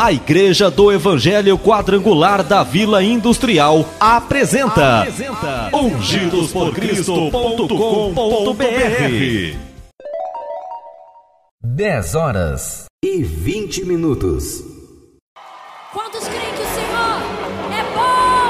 A Igreja do Evangelho Quadrangular da Vila Industrial apresenta ungidosporcristo.com.br. 10h20. Quantos creem que o Senhor é bom?